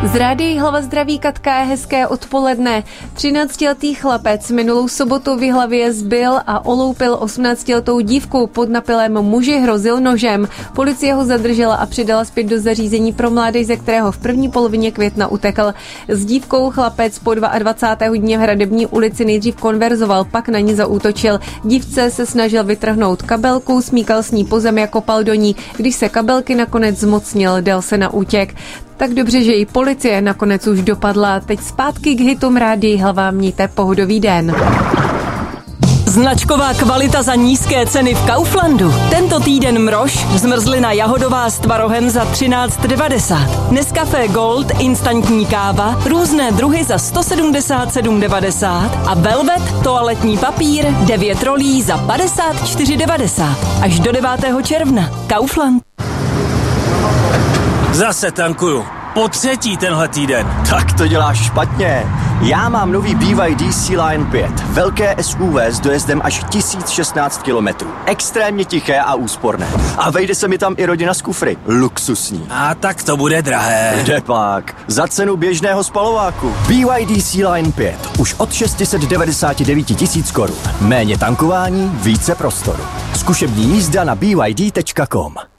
Z Rádia Hlava zdraví Katka, je hezké odpoledne. 13letý chlapec minulou sobotu v Jihlavě zbil a oloupil 18letou dívku. Podnapilém muži hrozil nožem. Policie ho zadržela a přidala zpět do zařízení pro mládež, ze kterého v první polovině května utekl. S dívkou chlapec po 22. dně v Hradební ulici nejdřív konverzoval, pak na ní zaútočil. Dívce se snažil vytrhnout kabelku, smíkal s ní po zemi a kopal do ní. Když se kabelky nakonec zmocnil, dal se na útěk. Tak dobře, že i policie nakonec už dopadla. Teď zpátky k hitům Rádia Hlava, mějte pohodový den. Značková kvalita za nízké ceny v Kauflandu. Tento týden mrož, zmrzlina jahodová s tvarohem za 13,90. Nescafé Gold, instantní káva, různé druhy za 177,90 a Velvet, toaletní papír, 9 rolí za 54,90. Až do 9. června. Kaufland. Zase tankuju. Po třetí tenhle týden. Tak to děláš špatně. Já mám nový BYD Sea-Line 5. Velké SUV s dojezdem až 1016 km. Extrémně tiché a úsporné. A vejde se mi tam i rodina z kufry. Luxusní. A tak to bude drahé. Kdepak. Za cenu běžného spalováku. BYD Sea-Line 5. Už od 699 000 korun. Méně tankování, více prostoru. Zkušební jízda na byd.com.